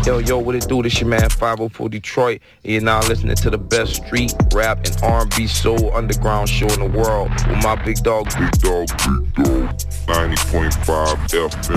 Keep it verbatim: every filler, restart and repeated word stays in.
Yo, yo, what it do? This your man five oh four Detroit. And you're now listening to the best street, rap, and R and B soul underground show in the world with my big dog, Big Dog, Big Dog, ninety point five F M.